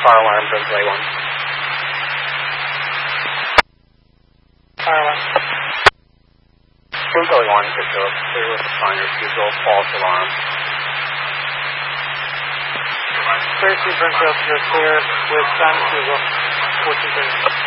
Fire alarm, Brinkley 1. Fire alarm. Brinkley 1, picked up. Clear with the signers, usual false alarm. Clear to Brinkley, you're clear with San Hugo, 1430.